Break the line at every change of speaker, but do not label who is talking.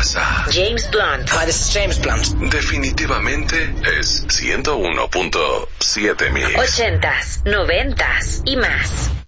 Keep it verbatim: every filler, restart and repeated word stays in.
casa.
James Blunt.
Hi, this is James Blunt.
Definitivamente es ciento uno punto siete Mix.
Ochentas, noventas y más.